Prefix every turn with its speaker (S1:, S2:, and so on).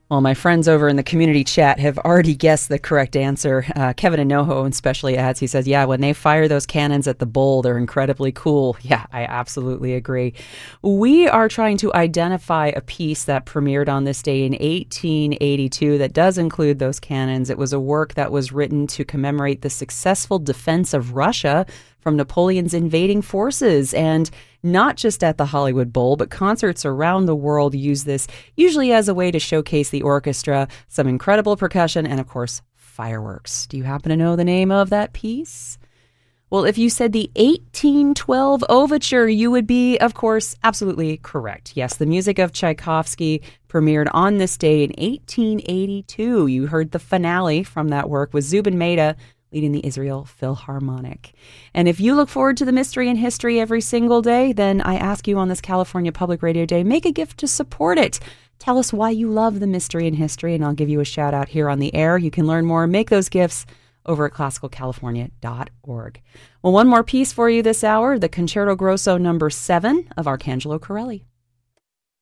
S1: Well, my friends over in the community chat have already guessed the correct answer. Kevin Anoho especially adds, he says, yeah, when they fire those cannons at the bull, they're incredibly cool. Yeah, I absolutely agree. We are trying to identify a piece that premiered on this day in 1882 that does include those cannons. It was a work that was written to commemorate the successful defense of Russia from Napoleon's invading forces. And not just at the Hollywood Bowl, but concerts around the world use this usually as a way to showcase the orchestra, some incredible percussion, and of course, fireworks. Do you happen to know the name of that piece? Well, if you said the 1812 Overture, you would be, of course, absolutely correct. Yes, the music of Tchaikovsky premiered on this day in 1882. You heard the finale from that work with Zubin Mehta leading the Israel Philharmonic. And if you look forward to the mystery and history every single day, then I ask you on this California Public Radio Day, make a gift to support it. Tell us why you love the mystery and history, and I'll give you a shout out here on the air. You can learn more and make those gifts over at classicalcalifornia.org. Well, one more piece for you this hour, the Concerto Grosso number 7 of Arcangelo Corelli.